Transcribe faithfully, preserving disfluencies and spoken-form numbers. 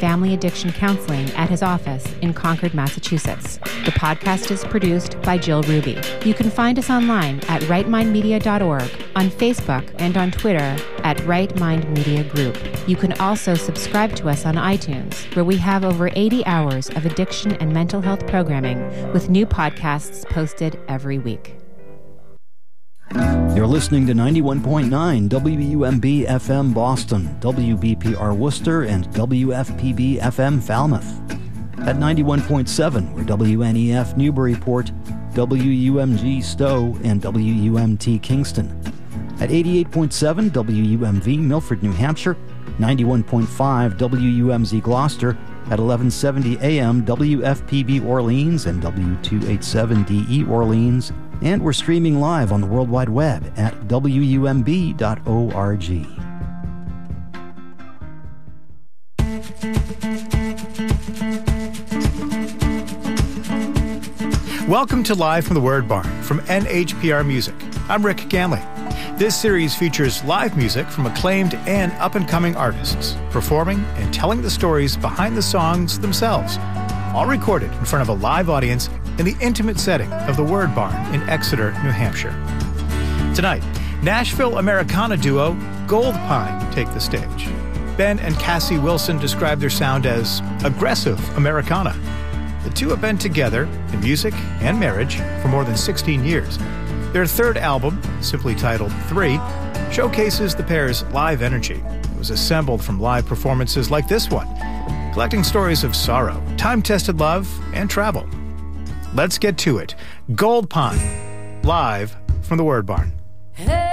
family addiction counseling at his office in Concord, Massachusetts. The podcast is produced by Jill Ruby. You can find us online at right mind media dot org, on Facebook, and on Twitter at Right Mind Media Group. You can also subscribe to us on iTunes, where we have over eighty hours of addiction and mental health programming with new podcasts posted every week. You're listening to ninety-one point nine W U M B F M Boston, W B P R Worcester, and W F P B F M Falmouth. At ninety-one point seven, we're W N E F Newburyport, W U M G Stowe, and W U M T Kingston. At eighty-eight point seven, W U M V Milford, New Hampshire, ninety-one point five, W U M Z Gloucester, at eleven seventy A M, W F P B Orleans and W two eighty-seven D E Orleans, and we're streaming live on the World Wide Web at W U M B dot org. Welcome to Live from the Word Barn from N H P R Music. I'm Rick Ganley. This series features live music from acclaimed and up-and-coming artists, performing and telling the stories behind the songs themselves, all recorded in front of a live audience in the intimate setting of the Word Barn in Exeter, New Hampshire. Tonight, Nashville Americana duo Gold Pine take the stage. Ben and Cassie Wilson describe their sound as aggressive Americana. The two have been together in music and marriage for more than sixteen years. Their third album, simply titled Three, showcases the pair's live energy. It was assembled from live performances like this one, collecting stories of sorrow, time-tested love, and travel. Let's get to it. Gold Pine, live from the Word Barn.